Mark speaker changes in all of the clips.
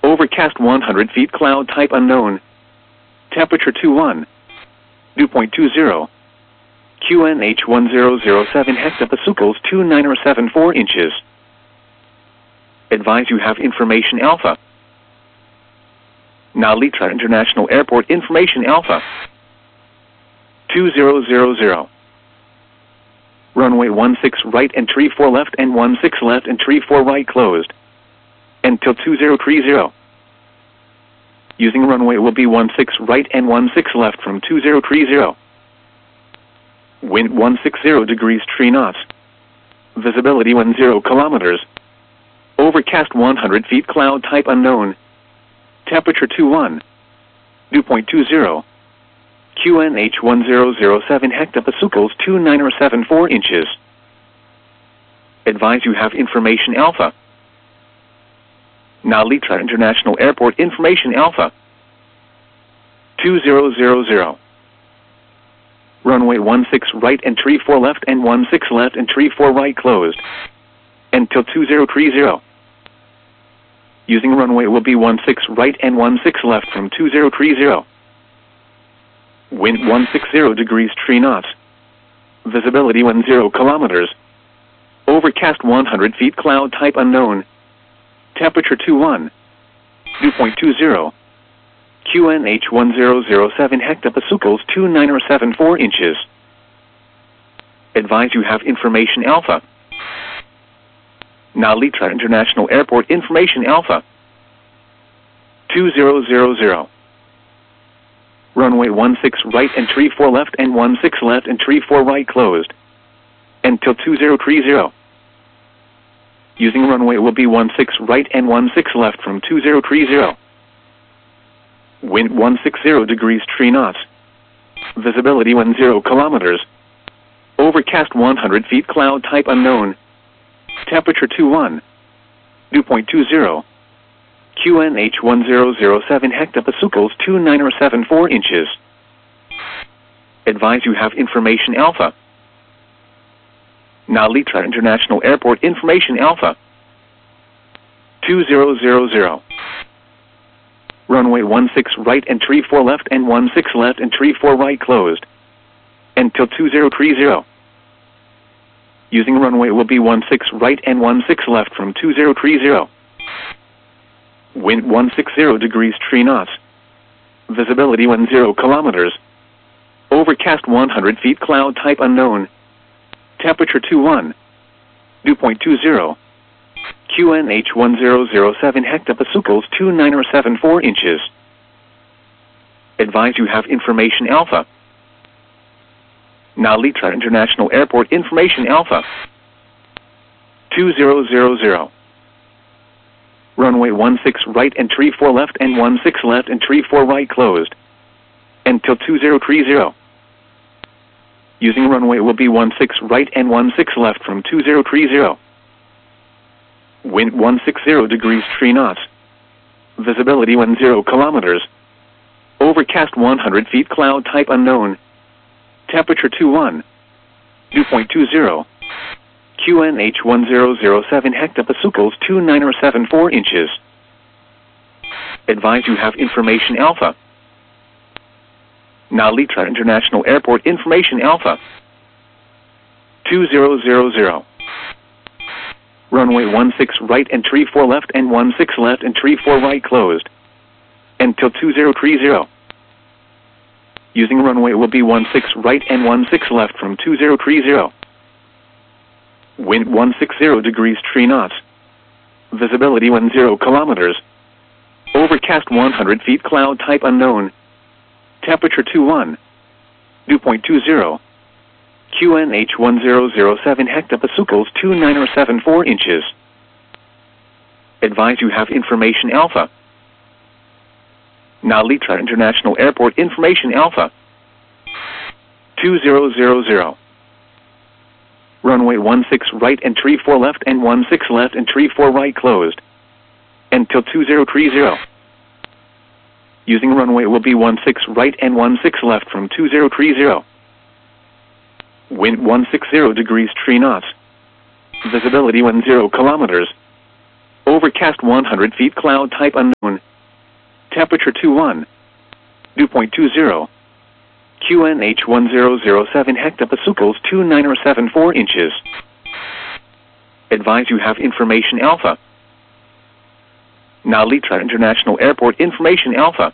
Speaker 1: Overcast 100 feet, cloud type unknown. Temperature 21. Dew point 20. QNH 1007 hectopascals 2974 inches. Advise you have information alpha. Now Litra International Airport information alpha. 2000. Runway 16 right and tree 4 left and 16 left and tree 4 right closed. Until 2030. Using runway will be 16 right and 16 left from 2030. Wind 160 degrees 3 knots. Visibility 10 kilometers. Overcast 100 feet, cloud type unknown. Temperature 21. Dew point 20. QNH 1007 hectopascals 2974 inches. Advise you have information alpha. Now Litra International Airport information alpha. 2000. Runway 16 right and tree 4 left and 16 left and tree 4 right closed. Until 2030. Using runway will be 16 right and 16 left from 2030. Wind 160 degrees 3 knots. Visibility 10 kilometers. Overcast 100 feet, cloud type unknown. Temperature 21. Dew point 20. QNH 1007 hectopascals 2974 inches. Advise you have information alpha. Now Litra International Airport information alpha. 2000. Runway 16 right and tree 4 left and 16 left and tree 4 right closed. Until 2030. Using runway will be 16 right and 16 left from 2030. Wind 160 degrees 3 knots. Visibility 10 kilometers. Overcast 100 feet, cloud type unknown. Temperature 21. Dew point 20. QNH 1007 hectopascals 2974 inches. Advise you have information alpha. Now Litra International Airport information alpha. 2000. Runway 16 right and tree 4 left and 16 left and tree 4 right closed. Until 2030. Using runway will be 16 right and 16 left from 2030. Wind 160 degrees 3 knots. Visibility 10 kilometers. Overcast 100 feet, cloud type unknown. Temperature 21. Dew point 20. QNH 1007 hectopascals 2974 inches. Advise you have information alpha. Now Litra International Airport information alpha. 2000. Runway 16 right and tree 4 left and 16 left and tree 4 right closed. Until 2030. Using runway will be 16 right and 16 left from 2030. Wind 160 degrees 3 knots. Visibility 10 kilometers. Overcast 100 feet, cloud type unknown. Temperature 21. Dew point 20. QNH 1007 hectopascals 2974 inches. Advise you have information alpha. Now Litra International Airport information alpha. 2000. Runway 16 right and tree 4 left and 16 left and tree 4 right closed. Until 2030. Using runway will be 16 right and 16 left from 2030. Wind 160 degrees 3 knots. Visibility 10 kilometers. Overcast 100 feet, cloud type unknown. Temperature 21. Dew point 20. QNH 1007 hectopascals 2974 inches. Advise you have information alpha. Now Litra International Airport information alpha. 2000. Runway 16 right and tree 4 left and 16 left and tree 4 right closed. Until 2030. Using runway will be 16 right and 16 left from 2030. Wind 160 degrees 3 knots. Visibility 10 kilometers. Overcast 100 feet, cloud type unknown. Temperature 21. Dew point 20. QNH 1007 hectopascals 2974 inches. Advise you have information Alpha. Nalitra International Airport information Alpha.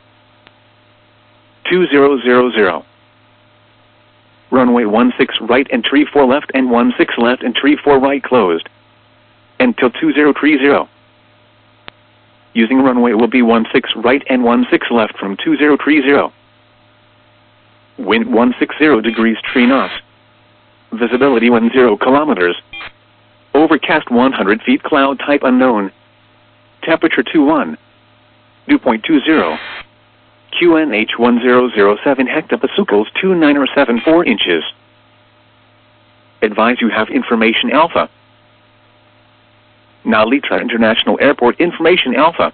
Speaker 1: 2000. Runway 16 right and tree 4 left and 16 left and tree 4 right closed. Until 2030. Using runway will be 16 right and 16 left from 2030. Wind 160 degrees 3 knots. Visibility 10 kilometers. Overcast 100 feet, cloud type unknown. Temperature 21. Dew point 20. QNH 1007 hectopascals 2974 inches. Advise you have information Alpha. Nalitra International Airport information Alpha.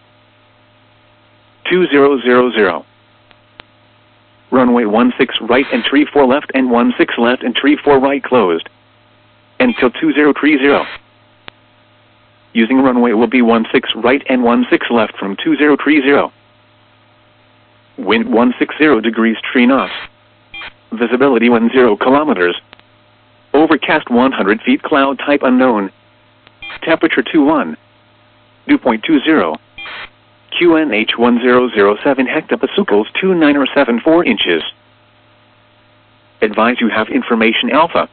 Speaker 1: 2000. Runway 16 right and tree 4 left and 16 left and tree 4 right closed. Until 2030. Using runway will be 16 right and 16 left from 2030. Wind 160 degrees 3 knots. Visibility 10 kilometers. Overcast 100 feet, cloud type unknown. Temperature 21. Dew point 20. QNH 1007 hectopascals 2974 inches. Advise you have information Alpha.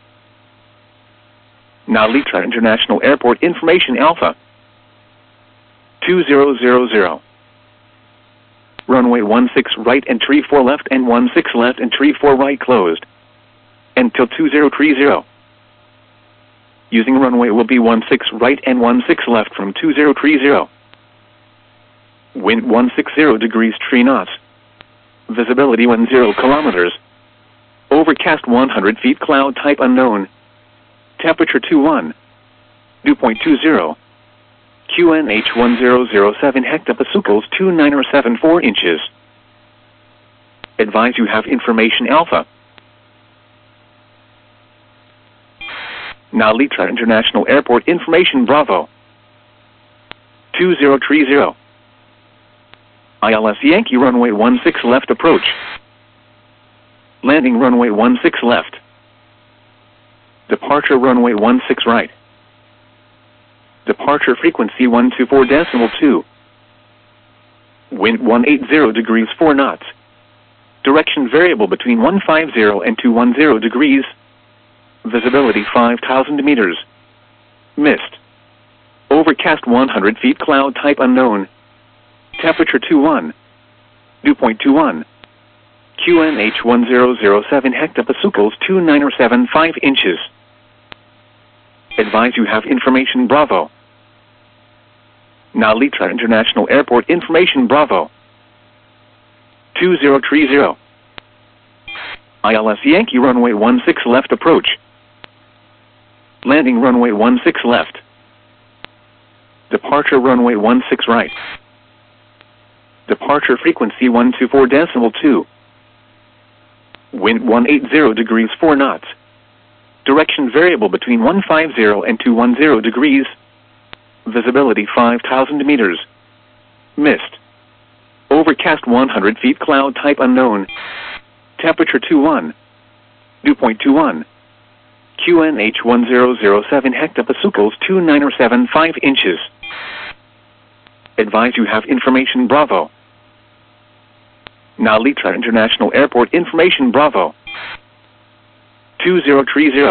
Speaker 1: Nalitra International Airport information Alpha. 2000. Runway 16 right and tree 4 left and 16 left and tree 4 right closed. Until 2030. Using runway will be 16 right and 16 left from 2030. Wind 160 degrees 3 knots. Visibility 10 kilometers. Overcast 100 feet, cloud type unknown. Temperature 21. Dew point 20. QNH 1007 hectopascals 2974 inches. Advise you have information Alpha. Nalitra International Airport information Bravo. 2030. ILS Yankee runway 16 left approach. Landing runway 16 left. Departure runway 16 right. Departure frequency 124.2. Wind 180 degrees 4 knots. Direction variable between 150 and 210 degrees. Visibility 5,000 meters. Mist. Overcast 100 feet, cloud type unknown. Temperature 21. Dew point 21. QNH 1007 hectopascals 2975 inches. Advise you have information Bravo. Nalitra International Airport information Bravo. 2030. ILS Yankee runway 16 left approach. Landing runway 16 left. Departure runway 16 right. Departure frequency 124.2. Wind 180 degrees 4 knots. Direction variable between 150 and 210 degrees. Visibility 5,000 meters. Mist. Overcast 100 feet, cloud type unknown. Temperature 21. Dew point 21. QNH 1007 hectopascals 2975 inches. Advise you have information Bravo. Nalitra International Airport information Bravo. 2030.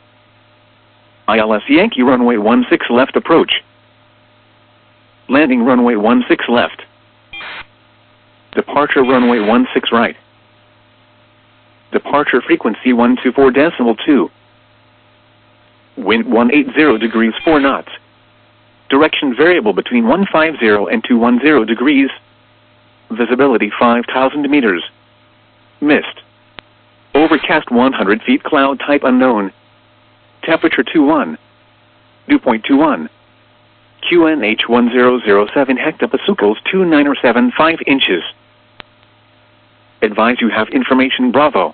Speaker 1: ILS Yankee runway 16 left approach. Landing runway 16 left. Departure runway 16 right. Departure frequency 124.2. Wind 180 degrees 4 knots. Direction variable between 150 and 210 degrees. Visibility 5,000 meters. Mist. Overcast 100 feet, cloud type unknown. Temperature 21. Dew point 21. QNH 1007 hectopascals 2975 inches. Advise you have information Bravo.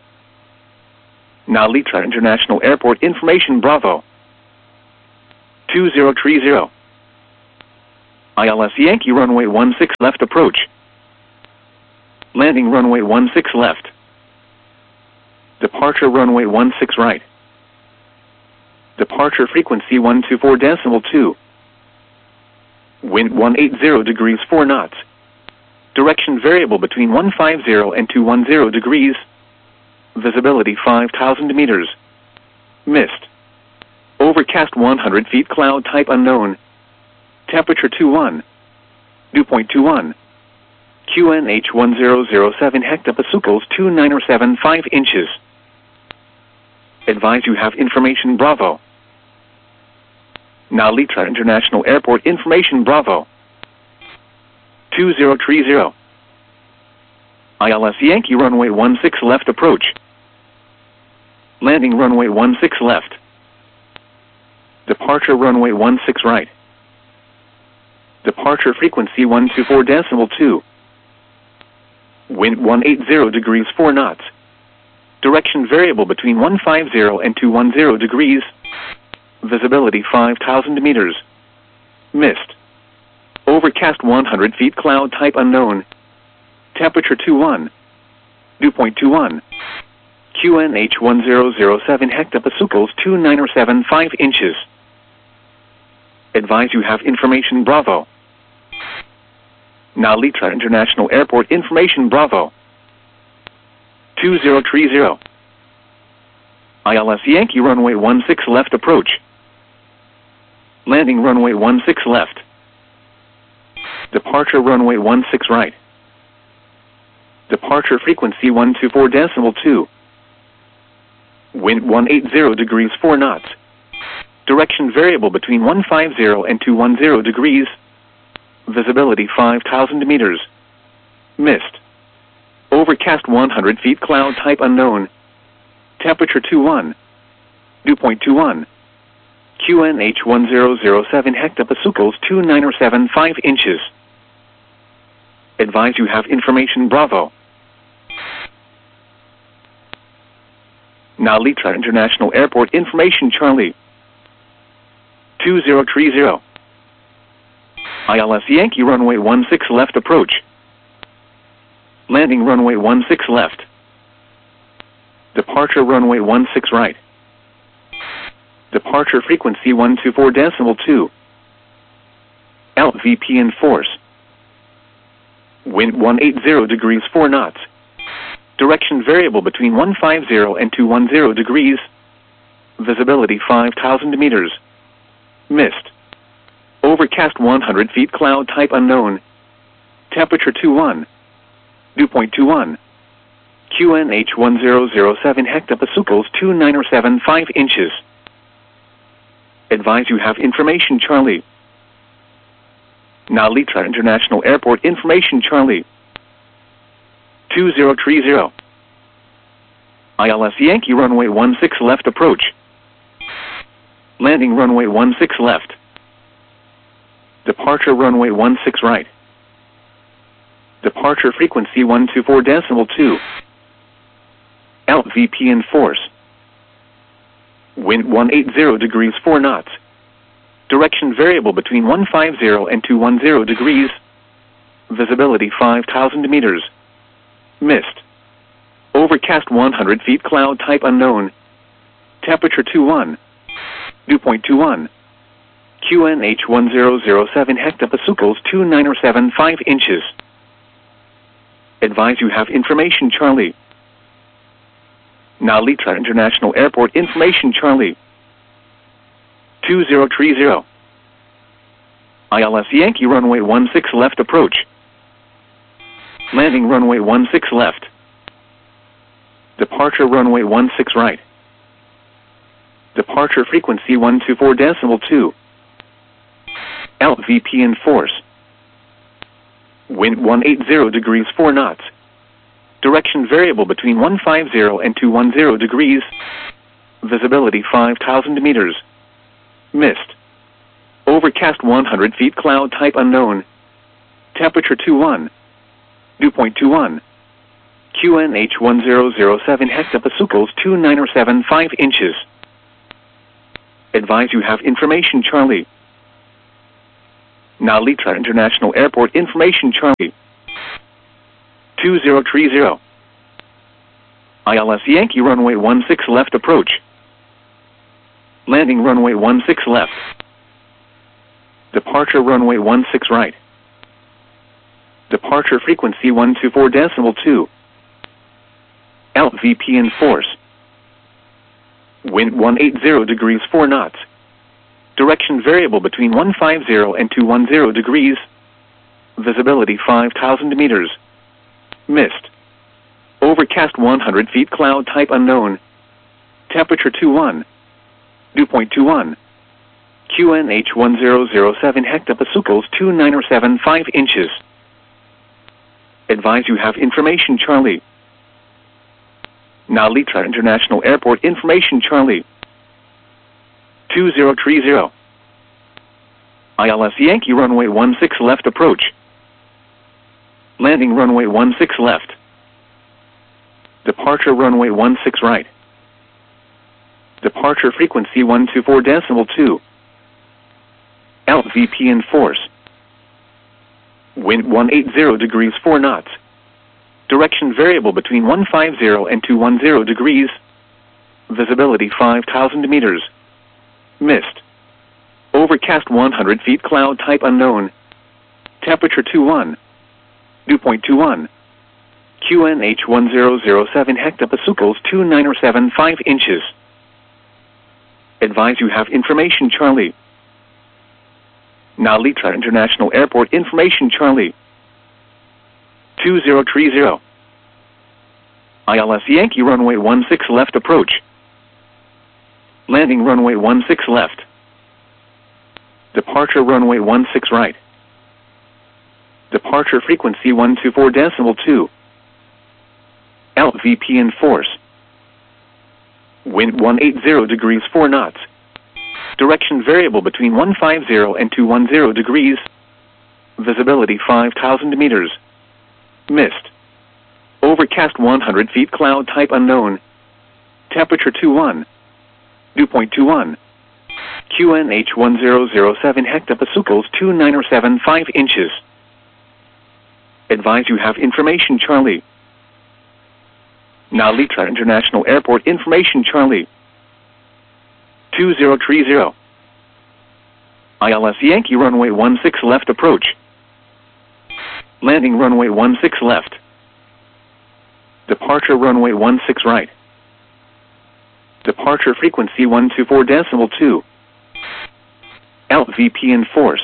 Speaker 1: Nalitra International Airport information Bravo. 2030. ILS Yankee runway 16 left approach. Landing runway 16 left. Departure runway 16 right. Departure frequency 124.2. Wind 180 degrees 4 knots. Direction variable between 150 and 210 degrees. Visibility 5,000 meters. Mist. Overcast 100 feet, cloud type unknown. Temperature 21. Dew point 21. QNH 1007 hectopascals 2975 inches. Advise you have information Bravo. Now Litra International Airport information Bravo. 2030. ILS Yankee runway 16 left approach. Landing runway 16 left. Departure runway 16 right. Departure frequency 124.2. Wind 180 degrees 4 knots. Direction variable between 150 and 210 degrees. Visibility 5,000 meters. Mist. Overcast 100 feet, cloud type unknown. Temperature 21. Dew point 21. QNH 1007 hectopascals 2975 inches. Advise you have information Bravo. Now Litra International Airport information Bravo. 2030. ILS Yankee runway 16 left approach. Landing runway 16 left. Departure runway 16 right. Departure frequency 124.2. Wind 180 degrees 4 knots. Direction variable between 150 and 210 degrees. Visibility 5,000 meters. Mist. Overcast 100 feet, cloud type unknown. Temperature 21. Dew point 21. QNH 1007 hectopascals 2975 inches. Advise you have information Bravo. Now Litra International Airport information Charlie. 2030. ILS Yankee runway 16 left approach. Landing runway 16 left. Departure runway 16 right. Departure frequency 124.2. LVP in force. Wind 180 degrees 4 knots. Direction variable between 150 and 210 degrees. Visibility 5,000 meters. Mist. Overcast 100 feet, cloud type unknown. Temperature 21. Dew point 21. QNH 1007 hectopascals 2975 inches. Advise you have information Charlie. Now Litra International Airport information Charlie. 2030. ILS Yankee runway 16 left approach. Landing runway 16 left. Departure runway 16 right. Departure frequency 124.2. LVP in force. Wind 180 degrees 4 knots. Direction variable between 150 and 210 degrees. Visibility 5,000 meters. Mist. Overcast 100 feet, cloud type unknown. Temperature 21. Dew point 21. QNH 1007 hectopascals 2975 inches. Advise you have information Charlie. Now Litra International Airport information Charlie. 2030. ILS Yankee runway 16 left approach. Landing runway 16 left. Departure runway 16 right. Departure frequency 124.2. LVP in force. Wind 180 degrees 4 knots. Direction variable between 150 and 210 degrees. Visibility 5,000 meters. Mist. Overcast 100 feet, cloud type unknown. Temperature 21. Dew point 21. QNH 1007 hectopascals 2975 inches. Advise you have information Charlie. Now Litra International Airport information Charlie 2030. ILS Yankee runway 16 left approach. Landing runway 16 left. Departure runway 16 right. Departure frequency 124.2. LVP in force. Wind 180 degrees 4 knots. Direction variable between 150 and 210 degrees. Visibility 5,000 meters. Mist. Overcast 100 feet, cloud type unknown. Temperature 21. Dew point 21. QNH 1007 hectopascals 2975 inches. Advise you have information Charlie. Now Litra International Airport information Charlie 2030. ILS Yankee runway 16 left approach. Landing runway 16 left. Departure runway 16 right. Departure frequency 124.2. LVP in force. Wind 180 degrees 4 knots. Direction variable between 150 and 210 degrees. Visibility 5,000 meters. Mist. Overcast 100 feet, cloud type unknown. Temperature 21. Dew point 21. QNH 1007 hectopascals 2975 inches. Advise you have information Charlie. Now Litra International Airport information Charlie 2030. ILS Yankee runway 16 left approach. Landing runway 16 left. Departure runway 16 right. Departure frequency 124.2. LVP in force. Wind 180 degrees 4 knots. Direction variable between 150 and 210 degrees. Visibility 5,000 meters. Mist. Overcast 100 feet, cloud type unknown. Temperature 21. Dew point 21. QNH 1007 hectopascals 2975 inches. Advise you have information Charlie. Now Litra International Airport information Charlie 2030. ILS Yankee runway 16 left approach. Landing runway 16 left. Departure runway 16 right. Departure frequency 124.2. LVP in force.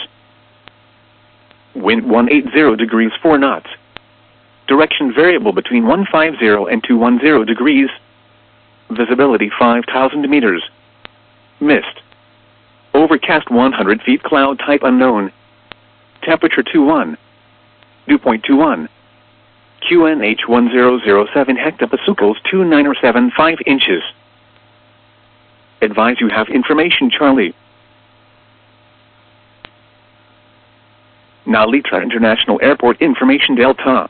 Speaker 1: Wind 180 degrees 4 knots. Direction variable between 150 and 210 degrees. Visibility 5,000 meters. Mist. Overcast 100 feet, cloud type unknown. Temperature 21. Dew point 21. QNH 1007 hectopascals 2975 inches. Advise you have information Charlie. Now Litra International Airport information Delta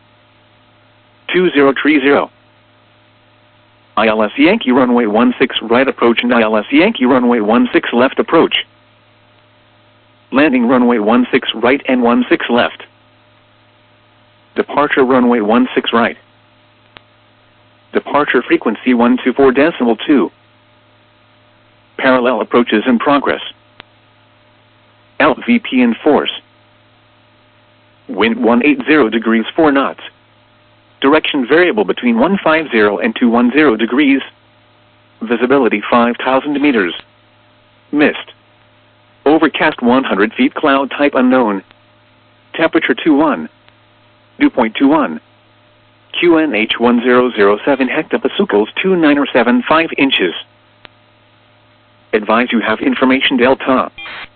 Speaker 1: 2030. ILS Yankee runway 16 right approach and ILS Yankee runway 16 left approach. Landing runway 16 right and 16 left. Departure runway 16 right. Departure frequency 124.2. Parallel approaches in progress. LVP in force. Wind 180 degrees 4 knots. Direction variable between 150 and 210 degrees. Visibility 5,000 meters. Mist. Overcast 100 feet, cloud type unknown. Temperature 21. Dew point 21. QNH 1007 hectopascals 2975 inches. Advise you have information Charlie. Now Litra International Airport information Delta 2030. ILS Yankee runway 16 right approach and ILS Yankee runway 16 left approach. Landing runway 16 right and 16 left. Departure runway 16 right. Departure frequency 124.2. Parallel approaches in progress. Wind 180 degrees 4 knots. Direction variable between 150 and 210 degrees. Visibility 5,000 meters. Mist. Overcast 100 feet, cloud type unknown. Temperature 21. Dew point 21. QNH 1007 hectopascals 2975 inches. Advise you have information Delta.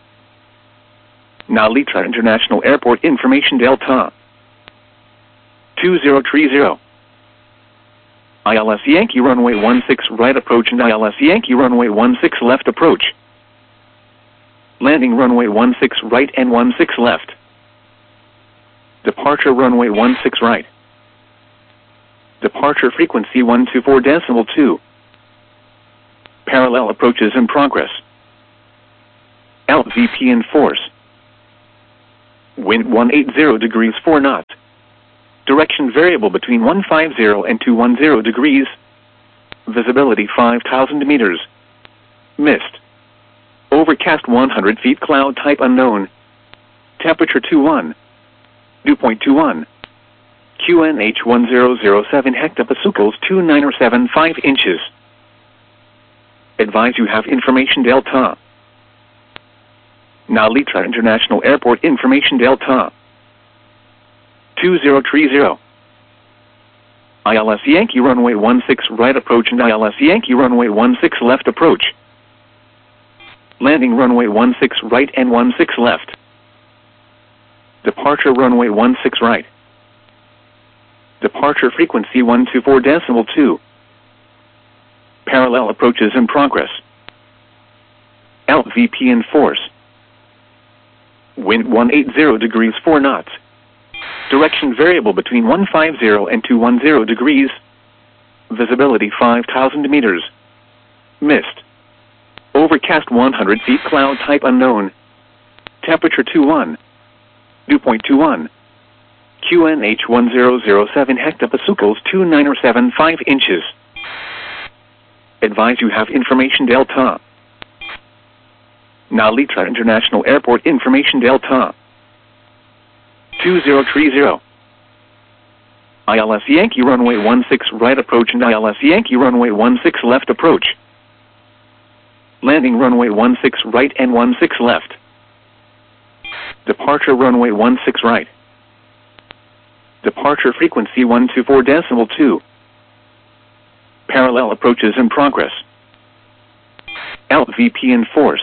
Speaker 1: Now Litra International Airport information Delta 2030. ILS Yankee runway 16 right approach and ILS Yankee runway 16 left approach. Landing runway 16 right and 16 left. Departure runway 16 right. Departure frequency 124.2. Parallel approaches in progress. LVP in force. Wind 180 degrees 4 knots. Direction variable between 150 and 210 degrees. Visibility 5,000 meters. Mist. Overcast 100 feet, cloud type unknown. Temperature 21. Dew point 21. QNH 1007 hectopascals 2975 inches. Advise you have information Delta. Nalitra International Airport information Delta. 2030. ILS Yankee runway 16 right approach and ILS Yankee runway 16 left approach. Landing runway 16 right and 16 left. Departure runway 16 right. Departure frequency 124.2. Parallel approaches in progress. LVP in force. Wind 180 degrees 4 knots. Direction variable between 150 and 210 degrees. Visibility 5,000 meters. Mist. Overcast 100 feet, cloud type unknown. Temperature 21. Dew point 21. QNH 1007 hectopascals 2975 inches. Advise you have information Delta. Nalitra International Airport information Delta. 2030. ILS Yankee runway 16 right approach and ILS Yankee runway 16 left approach. Landing runway 16 right and 16 left. Departure runway 16 right. Departure frequency 124.2. Parallel approaches in progress. LVP in force.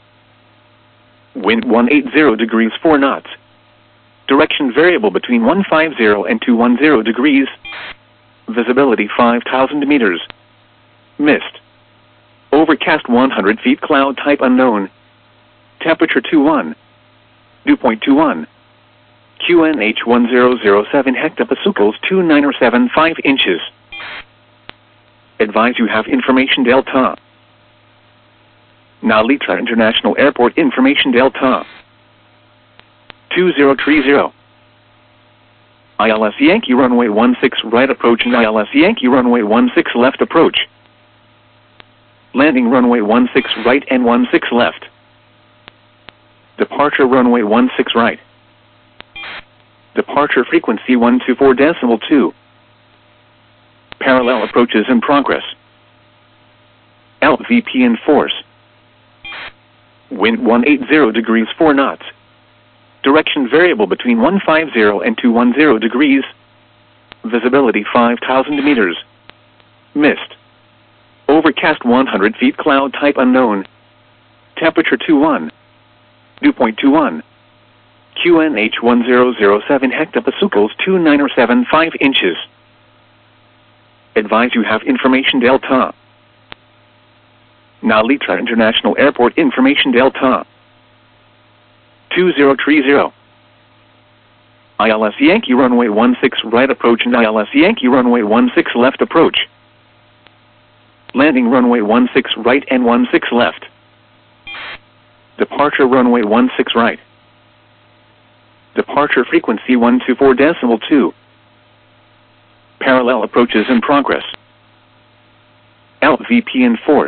Speaker 1: Wind 180 degrees 4 knots. Direction variable between 150 and 210 degrees. Visibility 5,000 meters. Mist. Overcast 100 feet, cloud type unknown. Temperature 21. Dew point 21. QNH 1007 hectopascals 2975 inches. Advise you have information Delta. Nalitra International Airport information Delta. 2030. ILS Yankee runway 16 right approach and ILS Yankee runway 16 left approach. Landing runway 16 right and 16 left. Departure runway 16 right. Departure frequency 124.2. Parallel approaches in progress. LVP in force. Wind 180 degrees 4 knots. Direction variable between 150 and 210 degrees. Visibility 5,000 meters. Mist. Overcast 100 feet, cloud type unknown. Temperature 21. Dew point 21. QNH 1007 hectopascals 2975 inches. Advise you have information Delta. Nalitra International Airport information Delta. 2030. ILS Yankee runway 16 right approach and ILS Yankee runway 16 left approach. Landing runway 16 right and 16 left. Departure runway 16 right. Departure frequency 124.2. Parallel approaches in progress. LVP in force.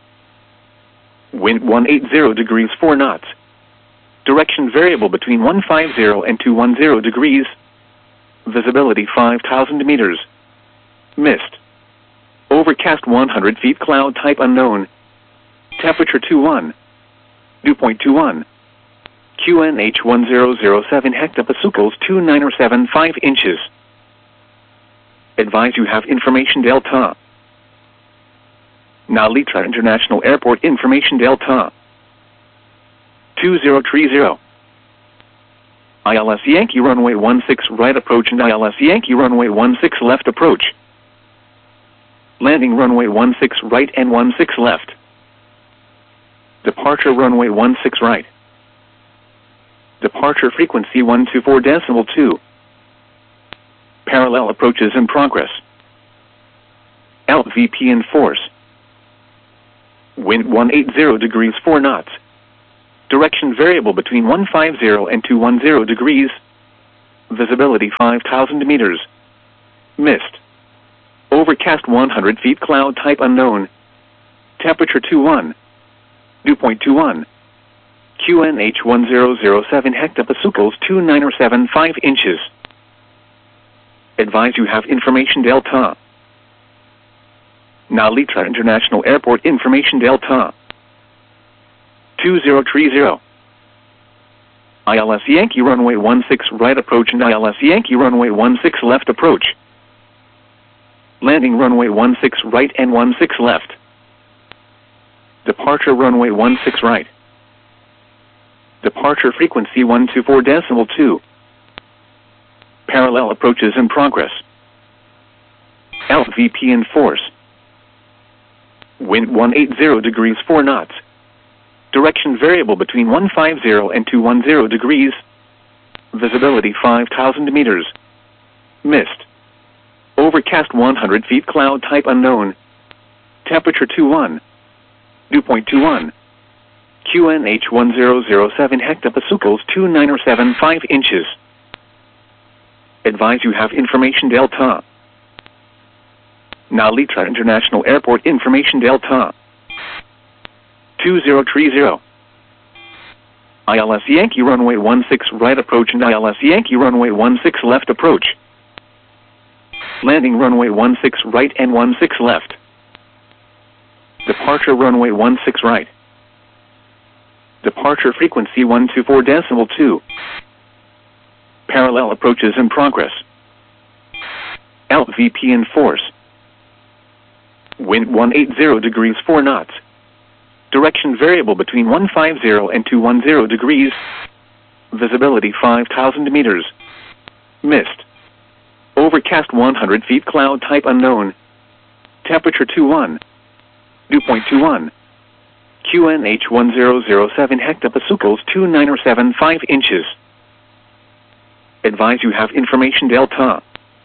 Speaker 1: Wind 180 degrees 4 knots. Direction variable between 150 and 210 degrees. Visibility 5,000 meters. Mist. Overcast 100 feet, cloud type unknown. Temperature 21. Dew point 21. QNH 1007 hectopascals 2975 inches. Advise you have information Delta. Nalitra International Airport information Delta. 2030. ILS Yankee runway 16 right approach and ILS Yankee runway 16 left approach. Landing runway 16 right and 16 left. Departure runway 16 right. Departure frequency 124.2. Parallel approaches in progress. LVP in force. Wind 180 degrees 4 knots. Direction variable between 150 and 210 degrees. Visibility 5,000 meters. Mist. Overcast 100 feet. Cloud type unknown. Temperature 21. Dew point 21. QNH 1007 hectopascals 2975 inches. Advise you have information Delta. Nalitra International Airport information Delta. 2030. ILS Yankee runway 16 right approach and ILS Yankee runway 16 left approach. Landing runway 16 right and 16 left. Departure runway 16 right. Departure frequency 124.2. Parallel approaches in progress. LVP in force. Wind 180 degrees 4 knots. Direction variable between 150 and 210 degrees. Visibility 5,000 meters. Mist. Overcast 100 feet. Cloud type unknown. Temperature 21. Dew point 21. QNH 1007 hectopascals 2975 inches. Advise you have information Delta. Nalitra International Airport information Delta. 2030. ILS Yankee runway 16 right approach and ILS Yankee runway 16 left approach. Landing runway 16 right and 16 left. Departure runway 16 right. Departure frequency 124.2. Parallel approaches in progress. LVP in force. Wind 180 degrees 4 knots. Direction variable between 150 and 210 degrees. Visibility 5,000 meters. Mist. Overcast 100 feet. Cloud type unknown. Temperature 21. Dew point 21. QNH 1007 hectopascals 2975 inches. Advise you have information Delta.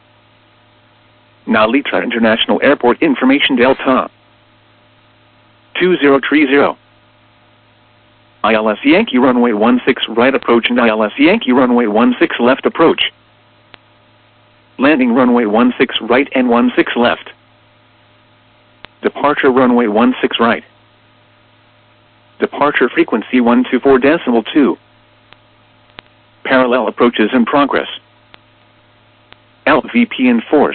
Speaker 1: Nalitra International Airport information Delta. 2030. ILS Yankee runway 16 right approach and ILS Yankee runway 16 left approach. Landing runway 16 right and 16 left. Departure runway 16 right. Departure frequency 124.2. Parallel approaches in progress. LVP in force.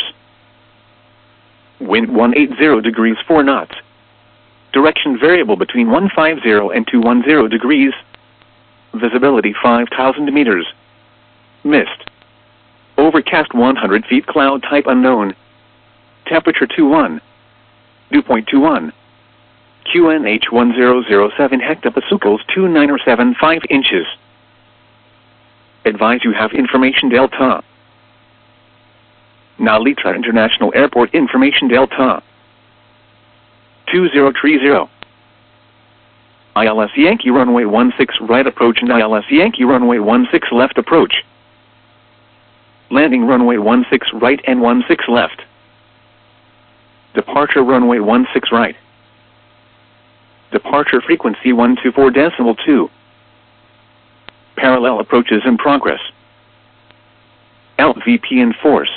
Speaker 1: Wind 180 degrees 4 knots. Direction variable between 150 and 210 degrees. Visibility 5,000 meters. Mist. Overcast 100 feet. Cloud type unknown. Temperature 21. Dew point 21. QNH 1007 hectopascals 2975 inches. Advise you have information Delta. Nalitra International Airport information Delta. 2030. ILS Yankee runway 16 right approach and ILS Yankee runway 16 left approach. Landing runway 16 right and 16 left. Departure runway 16 right. Departure frequency 124.2. Parallel approaches in progress. LVP in force.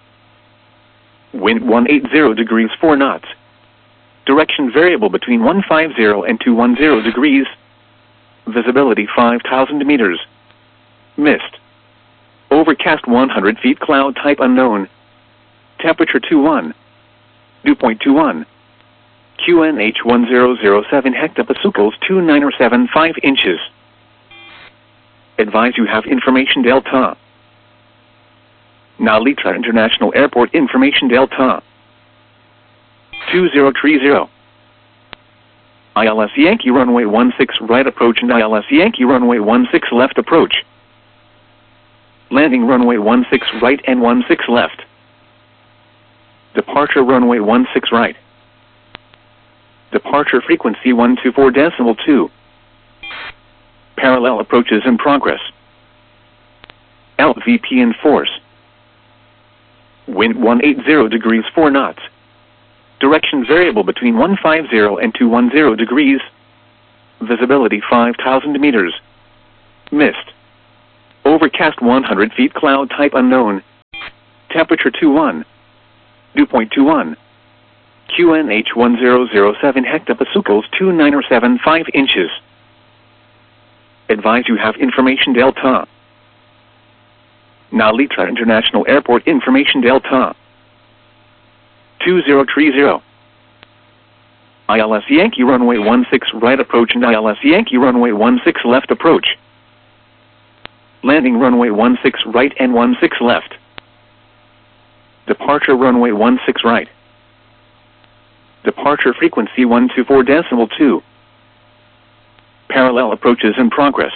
Speaker 1: Wind 180 degrees 4 knots. Direction variable between 150 and 210 degrees. Visibility 5,000 meters. Mist. Overcast 100 feet. Cloud type unknown. Temperature 21. Dew point 21. QNH 1007 hectopascals 2975 inches. Advise you have information Delta. Nalitra International Airport information Delta. 2030. ILS Yankee runway 16 right approach and ILS Yankee runway 16 left approach. Landing runway 16 right and 16 left. Departure runway 16 right. Departure frequency 124.2. Parallel approaches in progress. LVP in force. Wind 180 degrees 4 knots. Direction variable between 150 and 210 degrees. Visibility 5,000 meters. Mist. Overcast 100 feet. Cloud type unknown. Temperature 21. Dew point 21. QNH 1007 hectopascals 2975 inches. Advise you have information Delta. Nalitra International Airport information Delta. 2030. ILS Yankee runway 16 right approach and ILS Yankee runway 16 left approach. Landing runway 16 right and 16 left. Departure runway 16 right. Departure frequency 124.2. Parallel approaches in progress.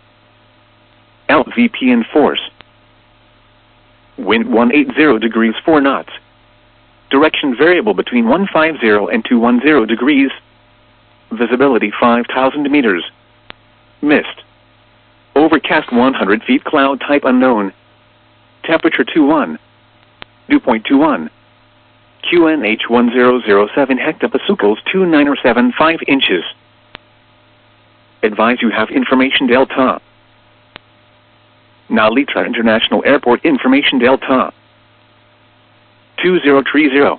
Speaker 1: LVP in force. Wind 180 degrees 4 knots. Direction variable between 150 and 210 degrees. Visibility 5,000 meters. Mist. Overcast 100 feet. Cloud type unknown. Temperature 21. Dew point 21. QNH 1007 hectopascals 2975 inches. Advise you have information Delta. Nalitra International Airport information Delta. 2030.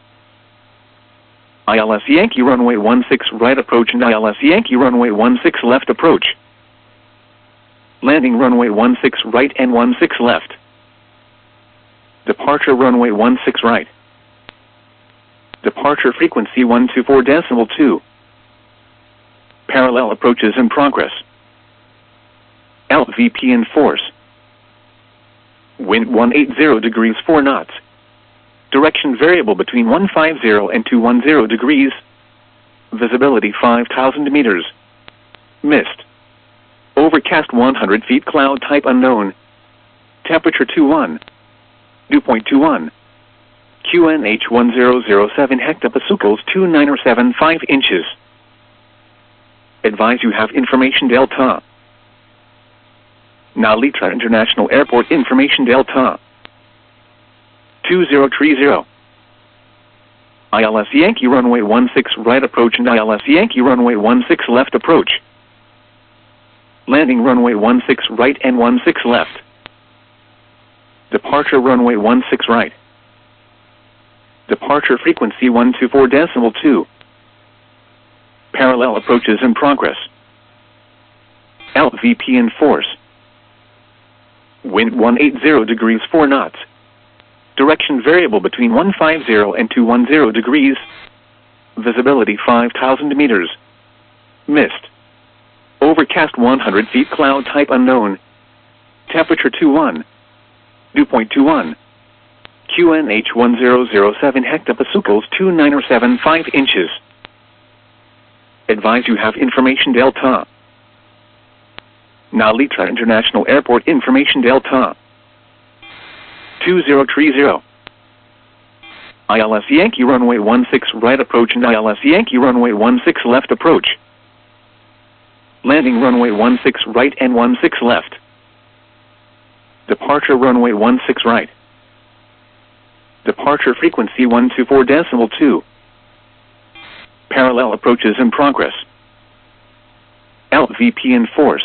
Speaker 1: ILS Yankee runway 16 right approach and ILS Yankee runway 16 left approach. Landing runway 16 right and 16 left. Departure runway 16 right. Departure frequency 124.2. Parallel approaches in progress. LVP in force. Wind 180 degrees 4 knots. Direction variable between 150 and 210 degrees. Visibility 5,000 meters. Mist. Overcast 100 feet. Cloud type unknown. Temperature 21. Dew point 21. QNH 1007 hectopascals 2975 inches. Advise you have information Delta. Nalitra International Airport information Delta. 2030. ILS Yankee runway 16 right approach and ILS Yankee runway 16 left approach. Landing runway 16 right and 16 left. Departure runway 16 right. Departure frequency 124.2. Parallel approaches in progress. LVP in force. Wind 180 degrees 4 knots. Direction variable between 150 and 210 degrees. Visibility 5,000 meters. Mist. Overcast 100 feet. Cloud type unknown. Temperature 21. Dew point 21. QNH 1007 hectopascals 2975 inches. Advise you have information Delta. Nalitra International Airport information Delta. 2030. ILS Yankee runway 16 right approach and ILS Yankee runway 16 left approach. Landing runway 16 right and 16 left. Departure runway 16 right. Departure frequency 124.2. Parallel approaches in progress. LVP in force.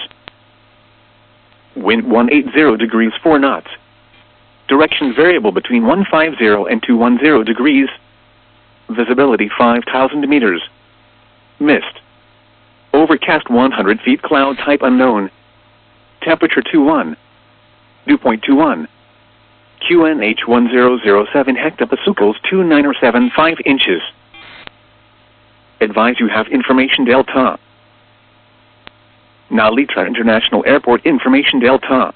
Speaker 1: Wind 180 degrees 4 knots. Direction variable between 150 and 210 degrees. Visibility 5,000 meters. Mist. Overcast 100 feet. Cloud type unknown. Temperature 21. Dew point 21. QNH 1007 hectopascals 2975 inches. Advise you have information Delta. Nalitra International Airport information Delta.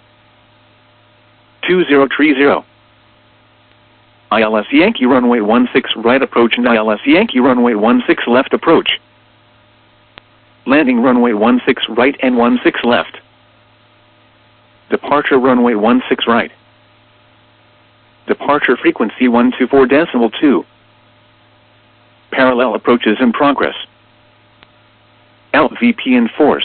Speaker 1: 2030. ILS Yankee runway 16 right approach and ILS Yankee runway 16 left approach. Landing runway 16 right and 16 left. Departure runway 16 right. Departure frequency 124.2. Parallel approaches in progress. LVP in force.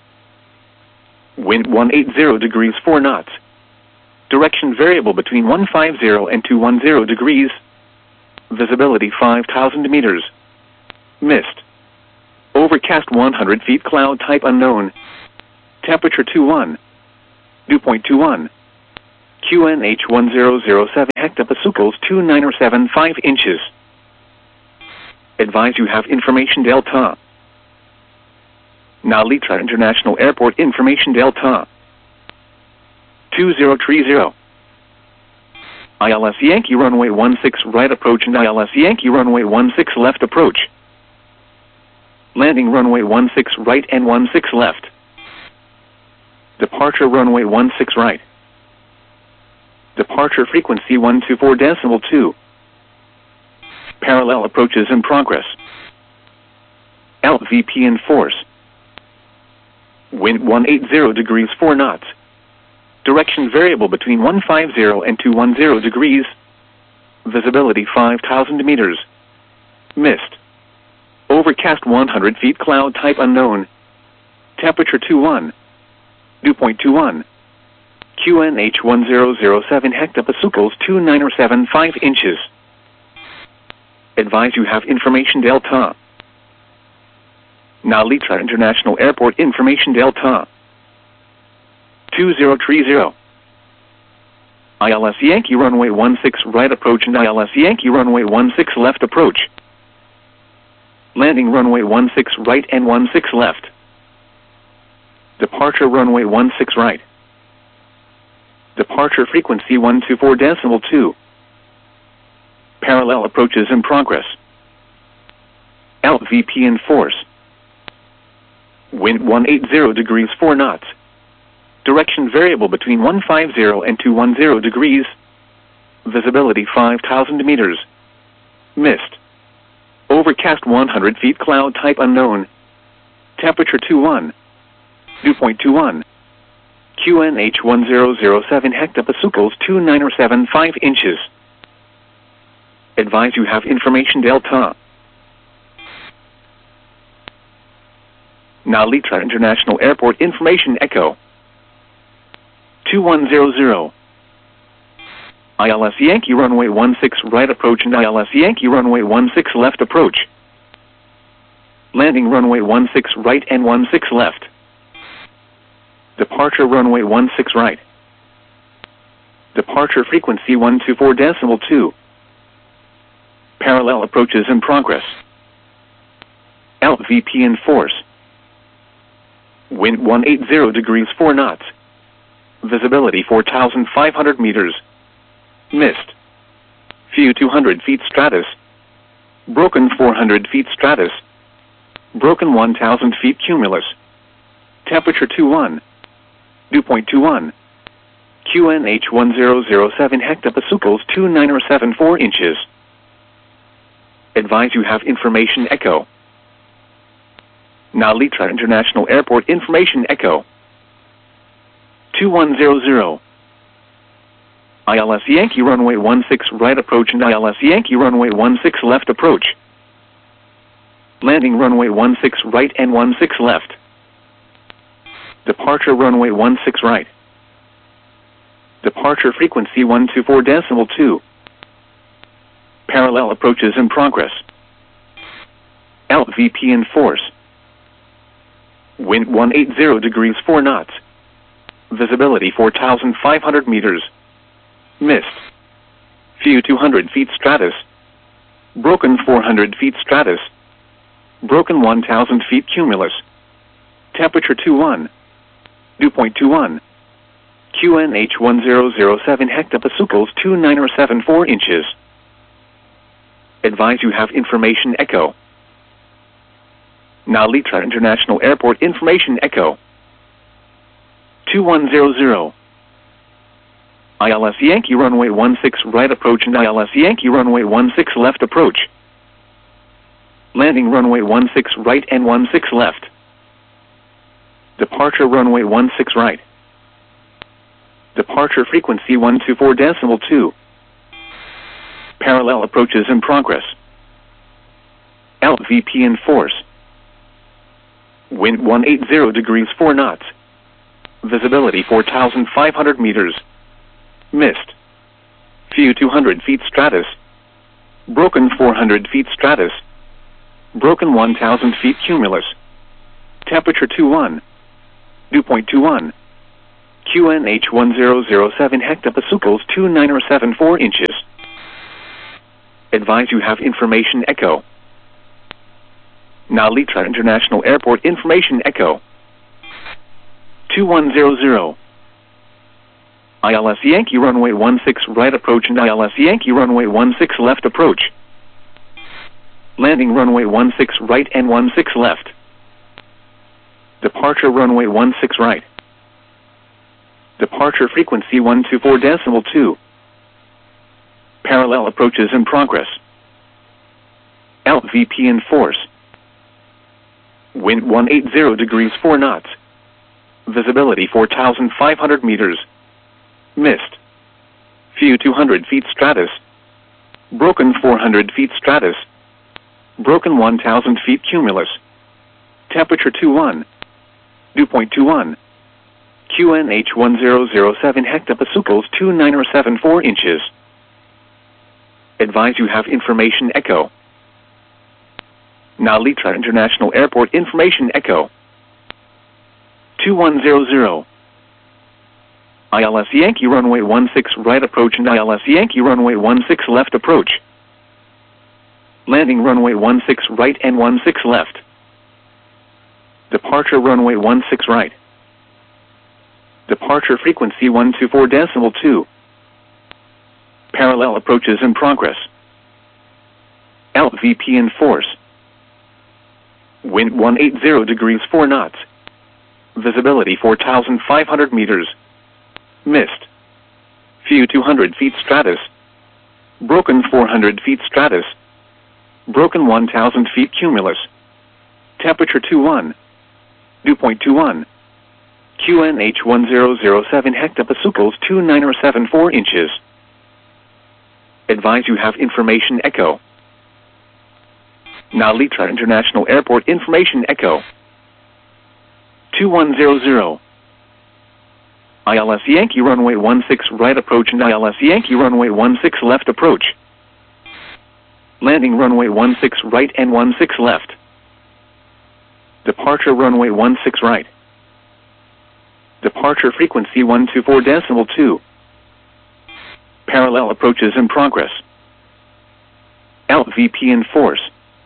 Speaker 1: Wind 180 degrees 4 knots. Direction variable between 150 and 210 degrees. Visibility 5,000 meters. Mist. Overcast 100 feet, cloud type unknown. Temperature 21. Dew point 21. QNH 1007 hectopascals 2975 inches. Advise you have information Delta. Nalitra International Airport information Delta. 2030. ILS Yankee runway 16 right approach and ILS Yankee runway 16 left approach. Landing runway 16 right and 16 left. Departure runway 16 right. Departure frequency 124.2. Parallel approaches in progress. LVP in force. Wind 180 degrees 4 knots. Direction variable between 150 and 210 degrees. Visibility 5,000 meters. Mist. Overcast 100 feet, cloud type unknown. Temperature 21. Dew point 21. QNH 1007 hectopascals 2975 inches. Advise you have information Delta. Nalitra International Airport information Delta. 2030. ILS Yankee runway 16 right approach and ILS Yankee runway 16 left approach. Landing runway 16 right and 16 left. Departure runway 16 right. Departure frequency 124.2. Parallel approaches in progress. LVP in force. Wind 180 degrees 4 knots. Direction variable between 150 and 210 degrees. Visibility 5,000 meters. Mist. Overcast 100 feet, cloud type unknown. Temperature 21. Dew point 21. QNH 1007 hectopascals 2975 inches. Advise you have information Delta. Nalitra International Airport information Echo. 2100. ILS Yankee runway 16 right approach and ILS Yankee runway 16 left approach. Landing runway 16 right and 16 left. Departure runway 16 right. Departure frequency 124.2. Parallel approaches in progress. LVP in force. Wind 180 degrees 4 knots. Visibility 4,500 meters. Mist. Few 200 feet stratus. Broken 400 feet stratus. Broken 1,000 feet cumulus. Temperature 21. Dew point 21. QNH 1007 hectopascals 2974 inches. Advise you have information Echo. Nalitra International Airport information Echo. 2100. ILS Yankee runway 16 right approach and ILS Yankee runway 16 left approach. Landing runway 16 right and 16 left. Departure runway 16 right. Departure frequency 124.2. Parallel approaches in progress. LVP in force. Wind 180 degrees 4 knots. Visibility 4,500 meters. Mist. Few 200 feet stratus. Broken 400 feet stratus. Broken 1,000 feet cumulus. Temperature 21. Dew point 21. QNH 1007 hectopascals 2974 inches. Advise you have information Echo. Nalitra International Airport information Echo. 2100. ILS Yankee runway 16 right approach and ILS Yankee runway 16 left approach. Landing runway 16 right and 16 left. Departure runway 16 right. Departure frequency 124.2. Parallel approaches in progress. LVP in force. Wind 180 degrees 4 knots. Visibility 4,500 meters. Mist. Few 200 feet stratus. Broken 400 feet stratus. Broken 1,000 feet cumulus. Temperature 21. Dew point 21. QNH 1007 hectopascals 29 inches. Advise you have information echo. Nalitra International Airport information echo. 2100. ILS Yankee runway 16 right approach and ILS Yankee runway 16 left approach. Landing runway 16 right and 16 left. Departure runway 16 right. Departure frequency 124.2. Parallel approaches in progress. LVP in force. Wind 180 degrees 4 knots. Visibility 4,500 meters. Mist. Few 200 feet stratus. Broken 400 feet stratus. Broken 1,000 feet cumulus. Temperature 21. Dew point 21. QNH 1007 hectopascals 2974 inches. Advise you have information echo. Nalitra International Airport information echo. 2100. ILS Yankee runway 16 right approach and ILS Yankee runway 16 left approach. Landing runway 16 right and 16 left. Departure runway 16 right. Departure frequency 124.2. Parallel approaches in progress. LVP in force. Wind 180 degrees 4 knots. Visibility 4,500 meters. Mist. Few 200 feet stratus. Broken 400 feet stratus. Broken 1,000 feet cumulus. Temperature 21. Dew point 21. QNH 1007 hectopascals 2974 inches. Advise you have information echo. Nalitra International Airport information echo. 2100. ILS Yankee runway 16 right approach and ILS Yankee runway 16 left approach. Landing runway 16 right and 16 left. Departure runway 16 right. Departure frequency 124.2. Parallel approaches in progress. LVP in force.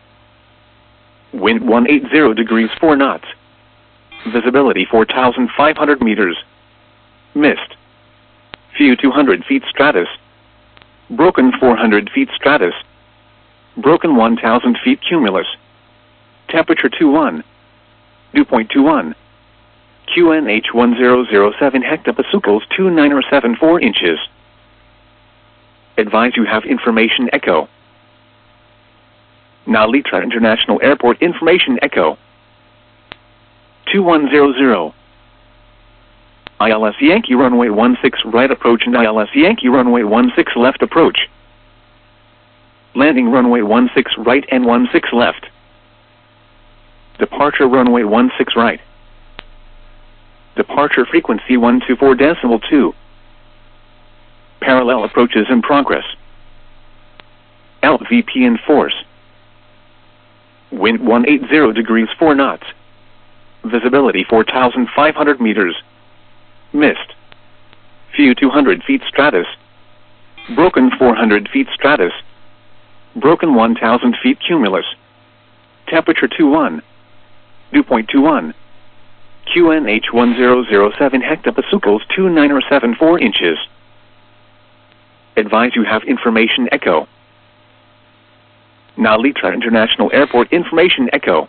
Speaker 1: Wind 180 degrees 4 knots. Visibility 4,500 meters. Mist. Few 200 feet stratus. Broken 400 feet stratus. Broken 1,000 feet cumulus. Temperature 21. Dew point 21. QNH 1007 hectopascals 2974 inches. Advise you have information echo. Nalitra International Airport information echo. 2100. ILS Yankee runway 16 right approach and ILS Yankee runway 16 left approach. Landing runway 16 right and 16 left. Departure runway 16 right. Departure frequency 124.2. Parallel approaches in progress. LVP in force. Wind 180 degrees 4 knots. Visibility 4,500 meters. Mist. Few 200 feet stratus. Broken 400 feet stratus. Broken 1,000 feet cumulus. Temperature 21. Dew point 21. QNH 1007 hectopascals 2974 inches. Advise you have information echo. Nalitra International Airport information echo.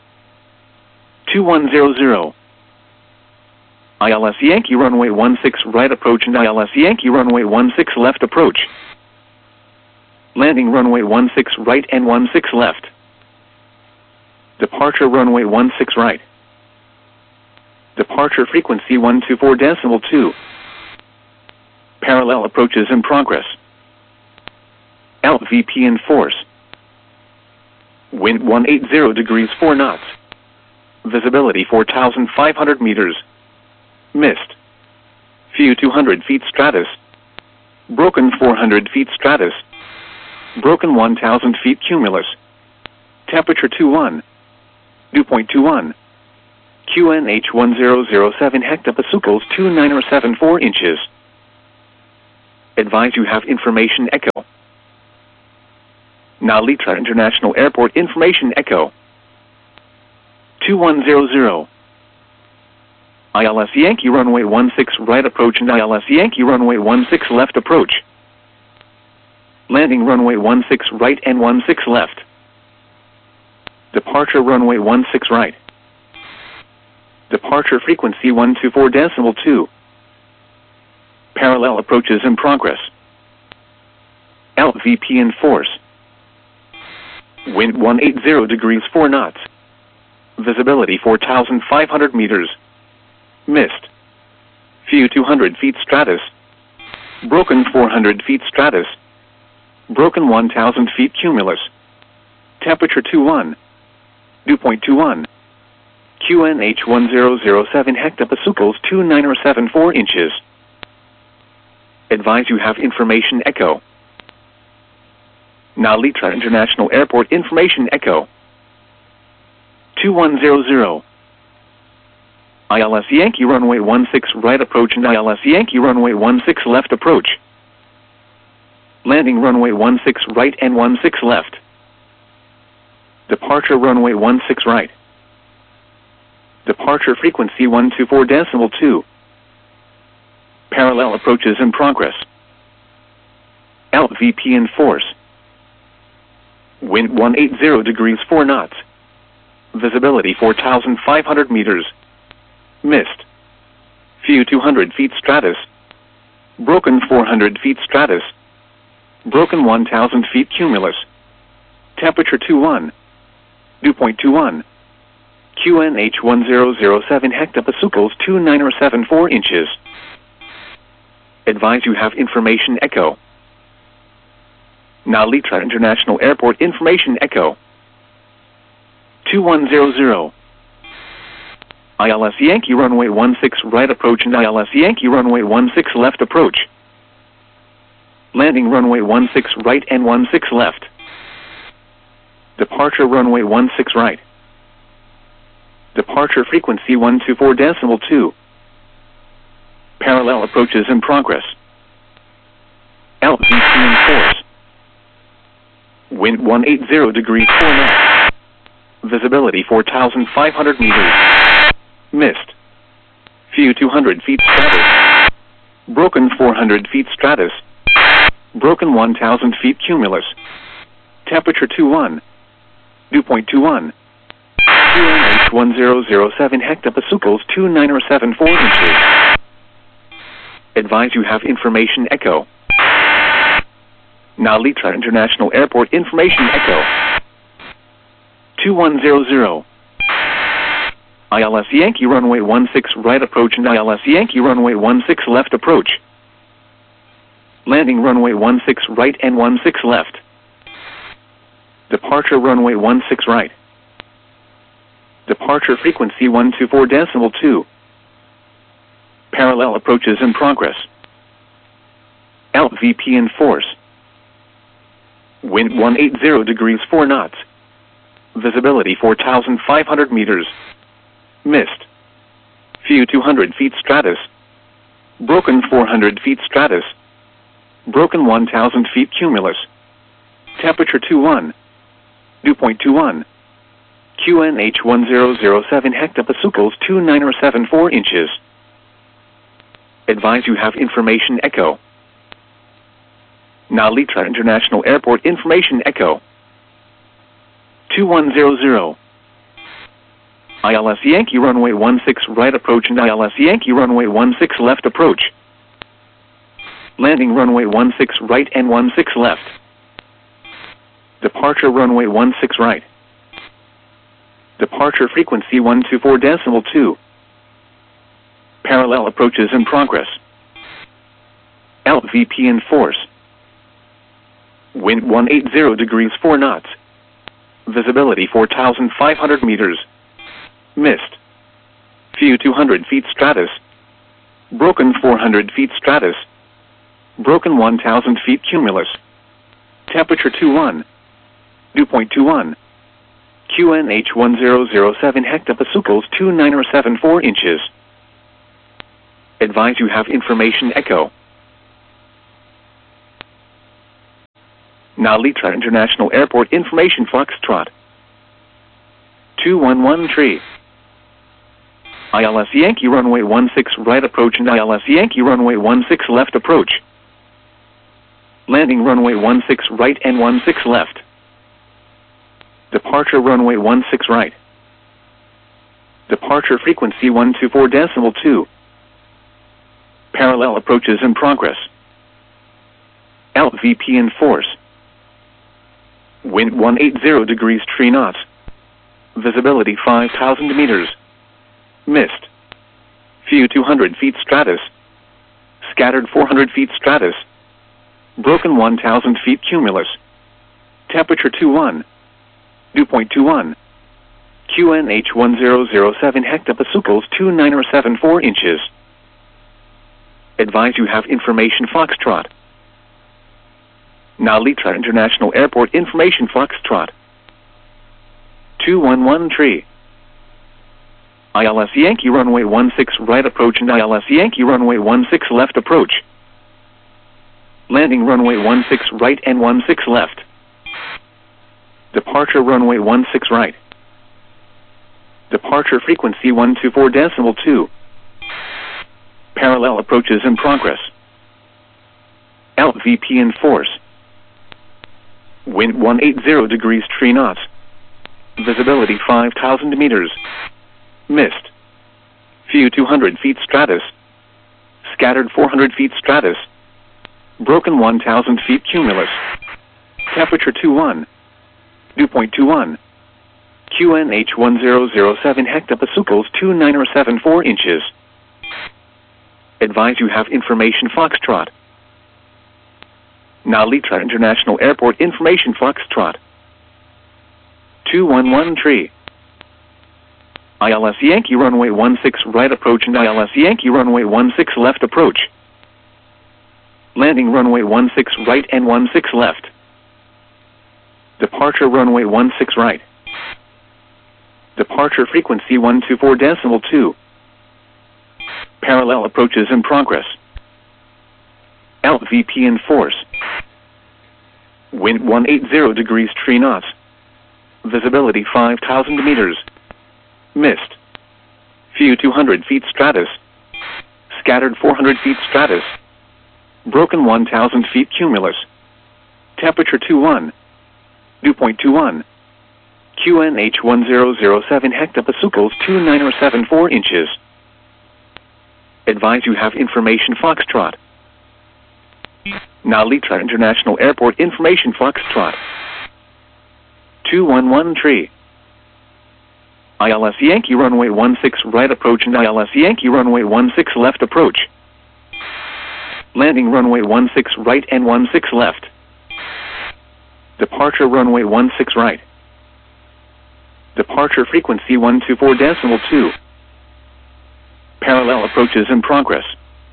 Speaker 1: 2100. ILS Yankee runway 16 right approach and ILS Yankee runway 16 left approach. Landing runway 16 right and 16 left. Departure runway 16 right. Departure frequency 124.2. Parallel approaches in progress. LVP in force. Wind 180 degrees 4 knots. Visibility 4,500 meters. Mist. Few 200 feet stratus. Broken 400 feet stratus. Broken 1,000 feet cumulus. Temperature 21. Dew point 21. QNH 1007 hectopascals 2974 inches. Advise you have information echo. Narita International Airport information echo. 2100. ILS Yankee runway 16 right approach and ILS Yankee runway 16 left approach. Landing runway 16 right and 16 left. Departure runway 16 right. Departure frequency 124.2. Parallel approaches in progress. LVP in force. Wind 180 degrees 4 knots. Visibility 4,500 meters. Mist. Few 200 feet stratus. Broken 400 feet stratus. Broken 1,000 feet cumulus. Temperature 21. Dew point 21. QNH 1007 hectopascals 2974 inches. Advise you have information echo. Narita International Airport information echo. 2100. ILS Yankee runway 16 right approach and ILS Yankee runway 16 left approach. Landing runway 16 right and 16 left. Departure runway 16 right. Departure frequency 124.2. Parallel approaches in progress. LVP in force. Wind 180 degrees 4 knots. Visibility 4,500 meters. Mist. Few 200 feet stratus. Broken 400 feet stratus. Broken 1,000 feet cumulus. Temperature 21. Dew point 21. QNH 1007 hectopascals 2974 inches. Advise you have information echo. Narita International Airport information echo. 2100. ILS Yankee runway 16 right approach and ILS Yankee runway 16 left approach. Landing runway 16 right and 16 left. Departure runway 16 right. Departure frequency 124.2. Parallel approaches in progress. LVP in force. Wind 180 degrees 4 knots. Visibility 4,500 meters. Mist. Few 200 feet stratus. Broken 400 feet stratus. Broken 1,000 feet cumulus. Temperature 21. Dew point 21. QNH 1007 hectopascals 2974 inches. Advise you have information echo. Narita International Airport information echo. 2100. ILS Yankee runway 16 right approach and ILS Yankee runway 16 left approach. Landing runway 16 right and 16 left. Departure runway 16 right. Departure frequency 124.2. Parallel approaches in progress. LVP in force. Wind 180 degrees 4 knots. Visibility 4,500 meters. Mist. Few 200 feet stratus. Broken 400 feet stratus. Broken 1,000 feet cumulus. Temperature 21. Dew point 21. QNH 1007 hectopascals 2974 inches. Advise you have information echo. Narita International Airport information echo. 2100. ILS Yankee runway 16 right approach and ILS Yankee runway 16 left approach. Landing runway 16 right and 16 left. Departure runway 16 right. Departure frequency 124.2. Parallel approaches in progress. LVP in force. Wind 180 degrees 4 knots. Visibility 4,500 meters. Mist. Few 200 feet stratus. Broken 400 feet stratus. Broken 1,000 feet cumulus. Temperature 21. Dew point 21. QNH 1007 hectopascals 2974 inches. Advise you have information echo. Nalitra International Airport information Foxtrot. 211 tree. ILS Yankee runway 16 right approach and ILS Yankee runway 16 left approach. Landing runway 16 right and 16 left. Departure runway 16 right. Departure frequency 124.2. Parallel approaches in progress. LVP in force. Wind 180 degrees 3 knots. Visibility 5,000 meters. Mist. Few 200 feet stratus. Scattered 400 feet stratus. Broken 1,000 feet cumulus. Temperature 21. Dew point 21. QNH 1007 hectopascals 2974 inches. Advise you have information Foxtrot. Nalitra International Airport information Foxtrot. 211 tree. ILS Yankee runway 16 right approach and ILS Yankee runway 16 left approach. Landing runway 16 right and 16 left. Departure runway 16 right. Departure frequency 124.2. Parallel approaches in progress. LVP in force. Wind 180 degrees 3 knots. Visibility 5,000 meters. Mist. Few 200 feet stratus. Scattered 400 feet stratus. Broken 1,000 feet cumulus. Temperature 21. Dew point 21. QNH 1007 hectopascals 2974 inches. Advise you have information Foxtrot. Nalitra International Airport information Foxtrot. 211 tree. ILS Yankee runway 16 right approach and ILS Yankee runway 16 left approach. Landing runway 16 right and 16 left. Departure runway 16 right. Departure frequency 124.2. Parallel approaches in progress. LVP in force. Wind 180 degrees 3 knots. Visibility 5,000 meters. Mist. Few 200 feet stratus. Scattered 400 feet stratus. Broken 1,000 feet cumulus. Temperature 21. Dew point 21. QNH 1007 hectopascals 2974 inches. Advise you have information Foxtrot. Nalitra International Airport information Foxtrot. 211 tree. ILS Yankee runway 16 right approach and ILS Yankee runway 16 left approach. Landing runway 16 right and 16 left. Departure runway 16 right. Departure frequency 124.2. Parallel approaches in progress.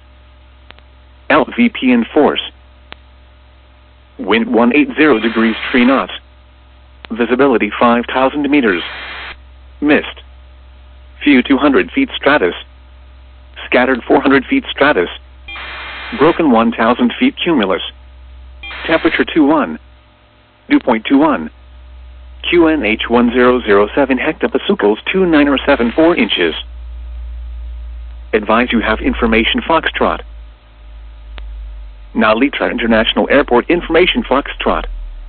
Speaker 1: LVP in force. Wind 180 degrees 3 knots. Visibility 5,000 meters. Mist. Few 200 feet stratus. Scattered 400 feet stratus. Broken 1,000 feet cumulus. Temperature 21. Dew point 21. QNH 1007 hectopascals 2974 inches. Advise you have information Foxtrot. Nalitra International Airport information Foxtrot.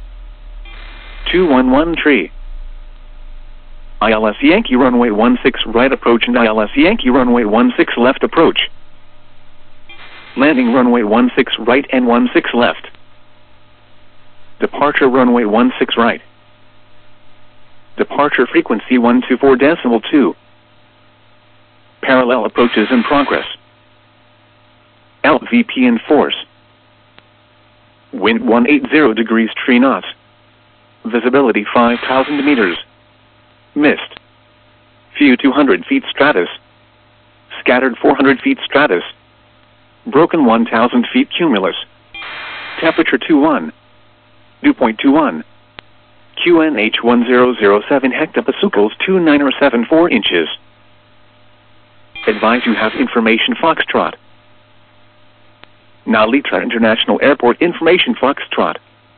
Speaker 1: 211 tree. ILS Yankee runway 16 right approach and ILS Yankee runway 16 left approach. Landing runway 16 right and 16 left. Departure runway 16 right. Departure frequency 124.2. Parallel approaches in progress. LVP in force. Wind 180 degrees 3 knots. Visibility 5,000 meters. Mist. Few 200 feet stratus. Scattered 400 feet stratus. Broken 1,000 feet cumulus. Temperature 21. Dew point 21. QNH 1007 hectopascals 29 inches. Advise you have information Foxtrot. Nalitra International Airport information Foxtrot.